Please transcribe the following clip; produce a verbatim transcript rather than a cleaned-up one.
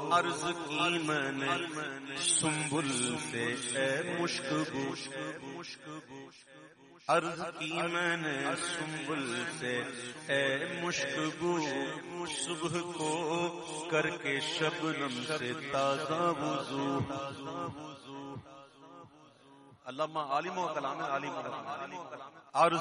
अर्ज की मैंने सुम्बुल से ए मुश्कबू, अर्ज की मैंने सुम्बुल से ए मुश्कबू, सुबह को करके शबनम से ताजा वुजू। अल्लामा आलिम व कलाम आलिम।